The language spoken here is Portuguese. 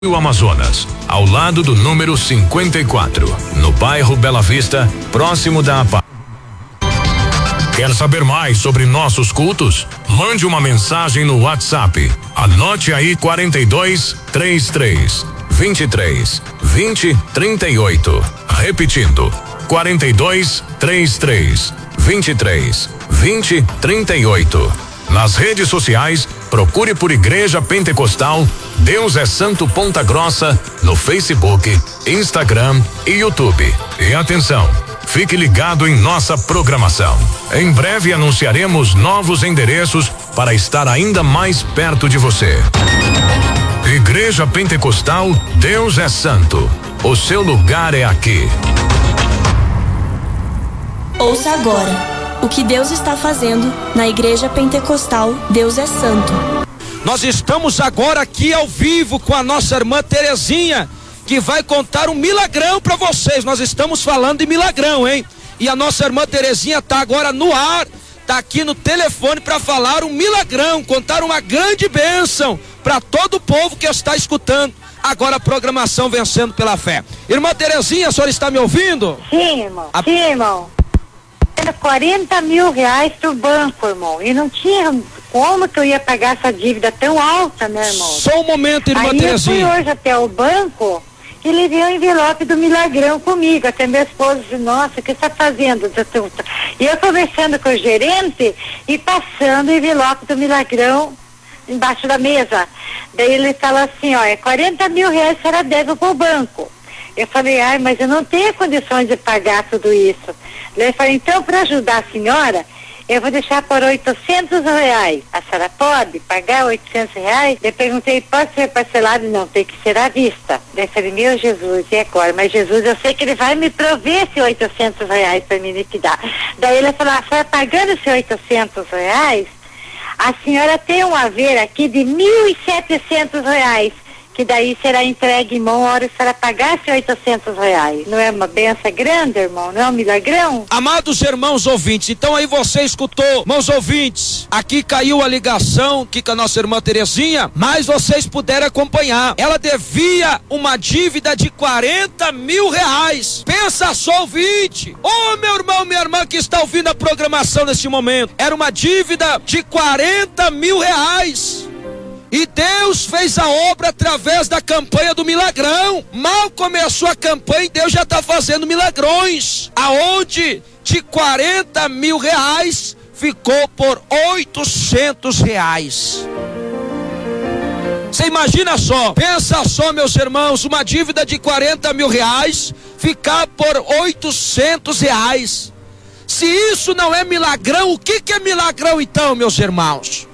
O Amazonas, ao lado do número 54, no bairro Bela Vista, próximo da APA. Quer saber mais sobre nossos cultos? Mande uma mensagem no WhatsApp. Anote aí 42 33 23 20 38. Repetindo, 42 33 23 20 38. Nas redes sociais, procure por Igreja Pentecostal Deus é Santo Ponta Grossa no Facebook, Instagram e YouTube. E atenção, fique ligado em nossa programação. Em breve anunciaremos novos endereços para estar ainda mais perto de você. Igreja Pentecostal Deus é Santo. O seu lugar é aqui. Ouça agora o que Deus está fazendo na Igreja Pentecostal Deus é Santo. Nós estamos agora aqui ao vivo com a nossa irmã Terezinha, que vai contar um milagrão para vocês. Nós estamos falando de milagrão, hein? E a nossa irmã Terezinha está agora no ar, está aqui no telefone para falar um milagrão, contar uma grande bênção para todo o povo que está escutando agora a programação Vencendo pela Fé. Irmã Terezinha, a senhora está me ouvindo? Sim, irmão. Sim, irmão. 40 mil reais pro banco, irmão, e não tinha como que eu ia pagar essa dívida tão alta, meu irmão. Só um momento, irmã Terezinha. Eu fui hoje até o banco e levei o envelope do milagrão comigo. Até meu esposo disse, nossa, o que você está fazendo? E eu conversando com o gerente e passando o envelope do milagrão embaixo da mesa. Daí ele falou assim, ó, 40 mil reais a senhora deve pro banco. Eu falei, mas eu não tenho condições de pagar tudo isso. Ele falou, então, para ajudar a senhora, eu vou deixar por 800 reais. A senhora pode pagar 800 reais? Eu perguntei, pode ser parcelado? Não, tem que ser à vista. Eu falei, meu Jesus, e agora? Mas Jesus, eu sei que ele vai me prover esses 800 reais para me liquidar. Daí ele falou, a senhora pagando esses 800 reais, a senhora tem um haver aqui de 1.700 reais. Que daí será entregue em mão a hora que a senhora pagasse 800 reais. Não é uma benção grande, irmão? Não é um milagrão? Amados irmãos ouvintes, então aí você escutou, irmãos ouvintes, aqui caiu a ligação aqui com a nossa irmã Terezinha, mas vocês puderam acompanhar. Ela devia uma dívida de 40 mil reais. Pensa só, ouvinte. Ô, meu irmão, minha irmã que está ouvindo a programação nesse momento. Era uma dívida de 40 mil reais. E Deus fez a obra através da campanha do milagrão. Mal começou a campanha e Deus já está fazendo milagrões. Aonde de 40 mil reais ficou por 800 reais. Você imagina só, pensa só, meus irmãos, uma dívida de 40 mil reais ficar por 800 reais. Se isso não é milagrão, o que é milagrão então, meus irmãos?